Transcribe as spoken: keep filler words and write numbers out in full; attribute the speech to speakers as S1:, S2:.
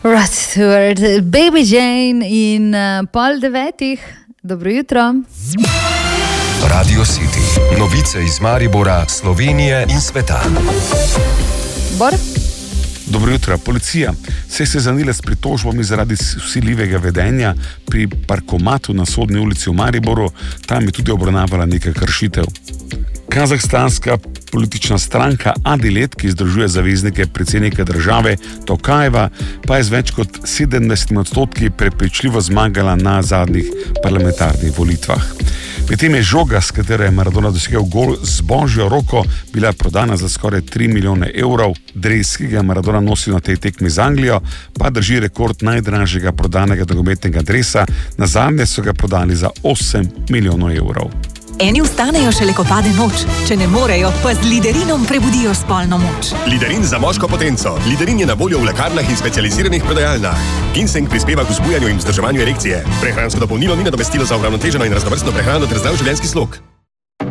S1: Rod Stewart, Baby Jane in uh, pol devetih. Dobro jutro.
S2: Radio City. Novice iz Maribora, Slovenije in sveta.
S1: Bor?
S3: Dobro jutro. Policija se je seznanila s pritožbami zaradi vsiljivega vedenja pri parkomatu na Sodni ulici v Mariboru. Tam je tudi obravnavala nekaj kršitev. Kazahstanska politična stranka Adilet, ki združuje zaveznike predsednika države Tokajeva, pa je z več kot sedemdeset odstotki prepričljivo zmagala na zadnjih parlamentarnih volitvah. Medtem je žoga, s katero je Maradona dosegel gol z božjo roko, bila prodana za skoraj tri milijone evrov. Dres, ki ga Maradona nosi na tej tekmi z Anglijo, pa drži rekord najdražjega prodanega nogometnega dresa. Nazadnje so ga prodali za osem milijonov evrov.
S4: Eni vstanejo šele, ko pade noč. Če ne morejo, pa z Liderinom prebudijo spolno moč.
S5: Liderin za moško potenco. Liderin je na voljo v lekarnah in specializiranih prodajalnah. Ginseng prispeva k vzbujanju in vzdrževanju erekcije. Prehransko dopolnilo ni nadomestilo za uravnoteženo in raznovrstno prehrano ter zdrav življenjski slog.